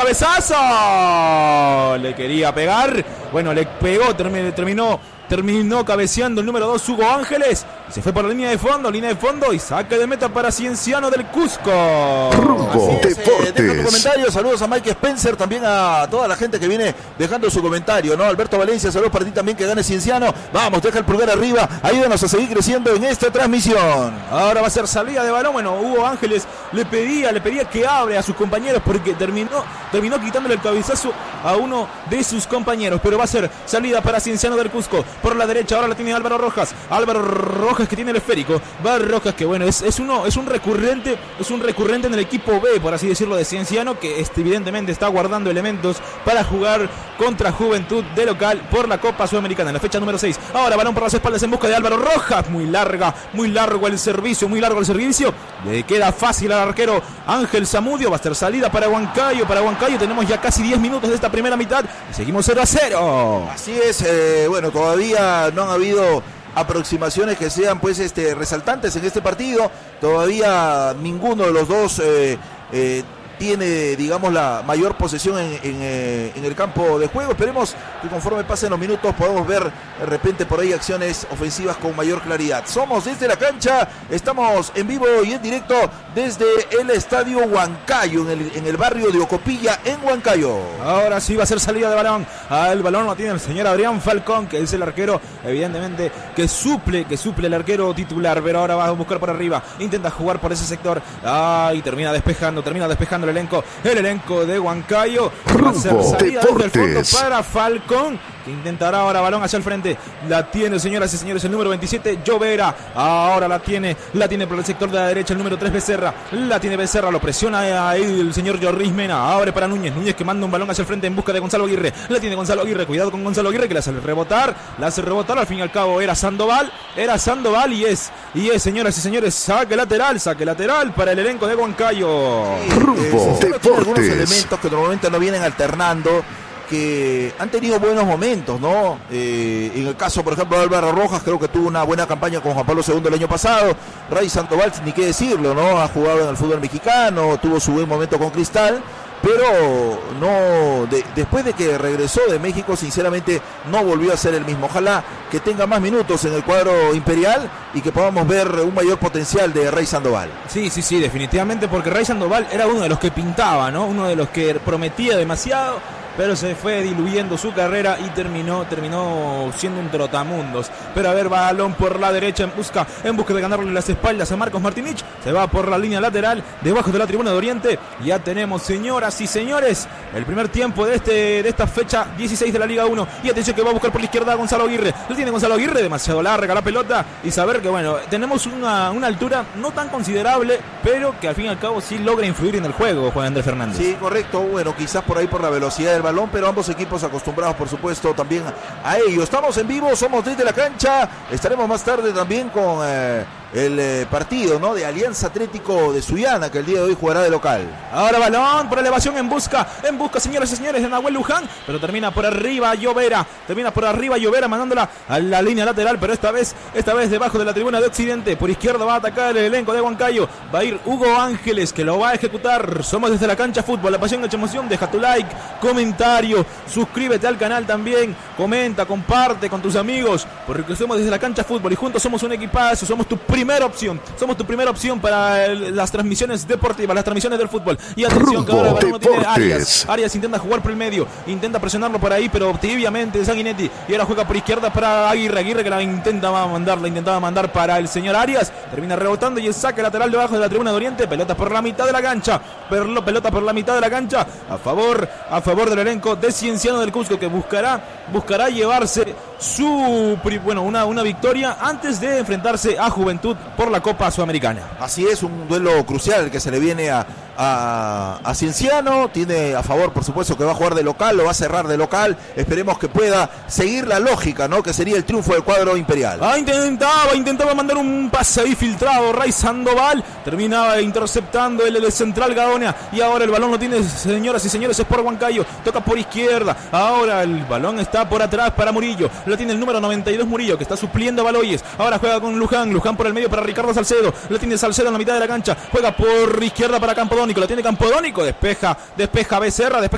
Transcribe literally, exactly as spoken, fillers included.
cabezazo. Le quería pegar. Bueno, le pegó, terminó, terminó, terminó cabeceando el número dos, Hugo Ángeles. Y se fue por la línea de fondo, línea de fondo y saque de meta para Cienciano del Cusco. Rumbo es, Deportes. Eh, deja tu comentario, saludos a Mike Spencer, también a toda la gente que viene dejando su comentario, ¿no? Alberto Valencia, saludos para ti también, que gane Cienciano. Vamos, deja el pulgar arriba, ayúdanos a seguir creciendo en esta transmisión. Ahora va a ser salida de balón. Bueno, Hugo Ángeles le pedía, le pedía que hable a sus compañeros porque terminó, terminó quitándole el cabezazo a uno de sus compañeros. Pero va a ser salida para Cienciano del Cusco. Por la derecha ahora la tiene Álvaro Rojas. Álvaro Rojas que tiene el esférico. Va Rojas que bueno, es, es uno, es un recurrente, es un recurrente en el equipo B, por así decirlo, de Cienciano, que este, evidentemente está guardando elementos para jugar contra Juventud de local por la Copa Sudamericana en la fecha número seis. Ahora balón por las espaldas en busca de Álvaro Rojas. Muy larga, muy largo el servicio, muy largo el servicio. Le queda fácil al arquero Ángel Zamudio. Va a ser salida para Huancayo. Para Huancayo tenemos ya casi diez minutos de esta primera mitad y seguimos cero a cero. Así es, eh, bueno, todavía no han habido aproximaciones que sean pues este resaltantes en este partido. Todavía ninguno de los dos eh, eh, tiene, digamos, la mayor posesión en, en, eh, en el campo de juego. Esperemos que conforme pasen los minutos podamos ver de repente por ahí acciones ofensivas con mayor claridad. Somos desde la cancha, estamos en vivo y en directo desde el estadio Huancayo, en el, en el barrio de Ocopilla, en Huancayo. Ahora sí va a ser salida de balón. Ah, el balón lo tiene el señor Adrián Falcón, que es el arquero, evidentemente, que suple, que suple el arquero titular, pero ahora va a buscar por arriba, intenta jugar por ese sector. Ah, y termina despejando, termina despejando el elenco, el elenco de Huancayo. Va a ser salida desde el fondo para Falcón, que intentará ahora balón hacia el frente. La tiene, señoras y señores, el número veintisiete, Llovera. Ahora la tiene, la tiene por el sector de la derecha el número tres, Becerra. La tiene Becerra, lo presiona ahí el señor Jorris Mena. Abre para Núñez, Núñez que manda un balón hacia el frente en busca de Gonzalo Aguirre. La tiene Gonzalo Aguirre, cuidado con Gonzalo Aguirre que la hace rebotar, la hace rebotar. Al fin y al cabo era Sandoval, era Sandoval y es, y es, señoras y señores, saque lateral, saque lateral para el elenco de Huancayo. Sí, eh, tiene algunos elementos que normalmente no vienen alternando, que han tenido buenos momentos, ¿no? Eh, en el caso, por ejemplo, de Álvaro Rojas, creo que tuvo una buena campaña con Juan Pablo segundo el año pasado. Ray Sandoval, ni qué decirlo, ¿no? Ha jugado en el fútbol mexicano, tuvo su buen momento con Cristal, pero no, de, después de que regresó de México, sinceramente no volvió a ser el mismo. Ojalá que tenga más minutos en el cuadro imperial y que podamos ver un mayor potencial de Ray Sandoval. Sí, sí, sí, definitivamente, porque Ray Sandoval era uno de los que pintaba, ¿no? Uno de los que prometía demasiado, pero se fue diluyendo su carrera y terminó, terminó siendo un trotamundos. Pero a ver, balón por la derecha en busca, en busca de ganarle las espaldas a Marcos Martinich. Se va por la línea lateral, debajo de la tribuna de Oriente. Ya tenemos, señoras y señores, el primer tiempo de este de esta fecha dieciséis de la Liga uno. Y atención que va a buscar por la izquierda a Gonzalo Aguirre. Lo tiene Gonzalo Aguirre, demasiado larga la pelota. Y saber que, bueno, tenemos una, una altura no tan considerable, pero que al fin y al cabo sí logra influir en el juego, Juan Andrés Fernández. Sí, correcto. Bueno, quizás por ahí por la velocidad del balón, pero ambos equipos acostumbrados, por supuesto, también a ello. Estamos en vivo, somos desde la cancha. Estaremos más tarde también con eh, el eh, partido, ¿no?, de Alianza Atlético de Sullana, que el día de hoy jugará de local. Ahora balón por elevación en busca, en busca, señoras y señores, de Nahuel Luján, pero termina por arriba Llovera, termina por arriba Llovera mandándola a la línea lateral, pero esta vez, esta vez debajo de la tribuna de Occidente. Por izquierda va a atacar el elenco de Huancayo, va a ir Hugo Ángeles, que lo va a ejecutar. Somos desde la cancha fútbol, la pasión, hecha emoción. Deja tu like, comentario, suscríbete al canal también, comenta, comparte con tus amigos, porque somos desde la cancha fútbol y juntos somos un equipazo. Somos tu primera opción, somos tu primera opción para el, las transmisiones deportivas, las transmisiones del fútbol. Y atención que ahora el balón no tiene Arias. Arias intenta jugar por el medio, intenta presionarlo por ahí, pero tibiamente Sanguinetti, y ahora juega por izquierda para Aguirre, Aguirre que la intentaba mandar, la intentaba mandar para el señor Arias, termina rebotando y el saque lateral debajo de la tribuna de Oriente. Pelota por la mitad de la cancha, pelota por la mitad de la cancha a favor, a favor del elenco de Cienciano del Cusco, que buscará, buscará llevarse su, bueno, una, una victoria antes de enfrentarse a Juventud por la Copa Sudamericana. Así es, un duelo crucial que se le viene a, a, a Cienciano. Tiene a favor, por supuesto, que va a jugar de local, lo va a cerrar de local. Esperemos que pueda seguir la lógica, ¿no?, que sería el triunfo del cuadro imperial. Ah, intentaba, intentaba mandar un pase ahí filtrado Ray Sandoval, terminaba interceptando el, el central Gaona, y ahora el balón lo tiene, señoras y señores, es por Huancayo, toca por izquierda, ahora el balón está por atrás para Murillo, lo tiene el número noventa y dos Murillo, que está supliendo a Baloyes, ahora juega con Luján, Luján por el medio para Ricardo Salcedo, lo tiene Salcedo en la mitad de la cancha, juega por izquierda para Campodónico, lo tiene Campodónico, despeja, despeja Becerra, despeja